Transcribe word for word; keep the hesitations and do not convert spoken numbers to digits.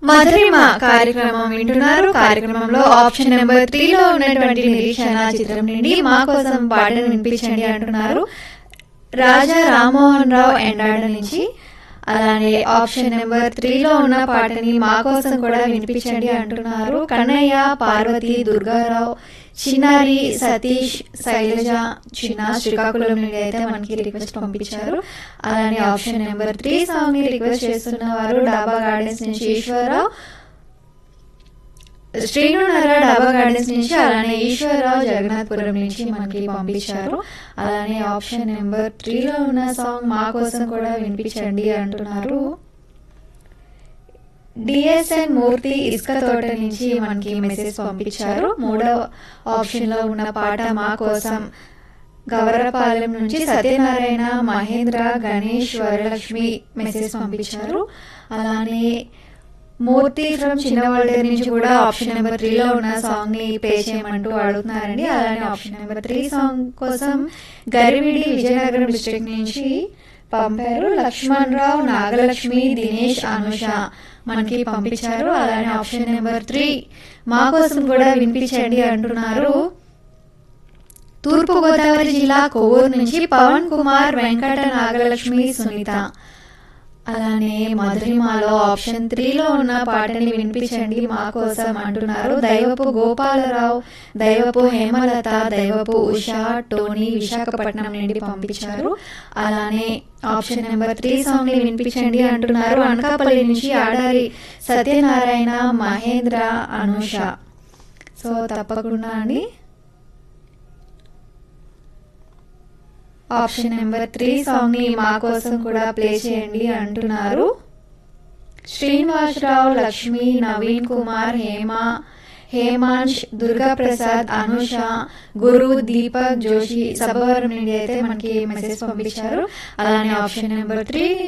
మధురిమ కార్యక్రమం వింటున్నారు. కార్యక్రమంలో ఆప్షన్ నెంబర్ త్రీలో ఉన్నటువంటి నిరీక్షణ చిత్రం నుండి మా కోసం పాటను వినిపించండి అంటున్నారు రాజా రామ్మోహన్ రావు ఎండాడ నుంచి. అలానే ఆప్షన్ నెంబర్ త్రీలో ఉన్న పాటని మా కోసం కూడా వినిపించండి అంటున్నారు కన్నయ్య, పార్వతి, దుర్గారావు, చిన్నారి, సతీష్, శైలజ, చిన్న శ్రీకాకుళం నుండి అయితే మనకి రిక్వెస్ట్ పంపించారు. అలానే ఆప్షన్ నెంబర్ త్రీ సాంగ్ ని రిక్వెస్ట్ చేస్తున్న వారు డాబా గార్డెన్స్ నుంచి ఈశ్వరరావు, శ్రీనునర డాబా గార్డెన్స్ నుంచి, అలానే ఈశ్వరరావు జగన్నాథపురం నుంచి మనకి పంపించారు. అలానే ఆప్షన్ నెంబర్ త్రీలో ఉన్న సాంగ్ మా కోసం కూడా వినిపించండి అంటున్నారు డిఎస్ఎన్ మూర్తి ఇసుక తోట నుంచి మనకి మెసేజ్ పంపించారు. మూడవ ఆప్షన్ లో ఉన్న పాట మా కోసం గవరపాలెం నుంచి సత్యనారాయణ, మహేంద్ర, గణేష్, వరలక్ష్మి మెసేజ్ పంపించారు. అలానే మూర్తి ఫ్రమ్ చిన్నవాళ్ళ నుంచి కూడా ఆప్షన్ నెంబర్ త్రీలో ఉన్న సాంగ్ ని ప్లే చేయమంటూ అడుగుతున్నారండి. అలానే ఆప్షన్ నెంబర్ త్రీ సాంగ్ కోసం గరివిడి విజయనగరం డిస్ట్రిక్ట్ నుంచి పంపారు లక్ష్మణ్ రావు, నాగలక్ష్మి, దినేష్, అనుష మనకి పంపించారు. అలానే ఆప్షన్ నెంబర్ త్రీ మా కోసం కూడా వినిపించండి అంటున్నారు తూర్పు గోదావరి జిల్లా కొవ్వూరు నుంచి పవన్ కుమార్, వెంకట, నాగలక్ష్మి, సునీత. అలానే మధురిమాలో ఆప్షన్ త్రీలో ఉన్న పాటని వినిపించండి మా కోసం అంటున్నారు దైవపు గోపాలరావు, దైవపు హేమలత, దైవపు ఉషా, టోనీ విశాఖపట్నం నుండి పంపించారు. అలానే ఆప్షన్ నెంబర్ త్రీ సాంగ్ ని వినిపించండి అంటున్నారు అనకాపల్లి నుంచి ఆడారి సత్యనారాయణ, మహేంద్ర, అనుష. సో తప్పకుండా అండి ఆప్షన్ నెంబర్ త్రీ సాంగ్ ని మా కోసం కూడా ప్లే చేయండి అంటున్నారు శ్రీనివాసరావు, లక్ష్మి, నవీన్ కుమార్, హేమ, హేమాంష్, దుర్గా ప్రసాద్, అనుష, గురు, దీపక్ జోషి సభవరం నుండి అయితే మనకి మెసేజ్ పంపించారు. అలానే ఆప్షన్ నెంబర్ త్రీ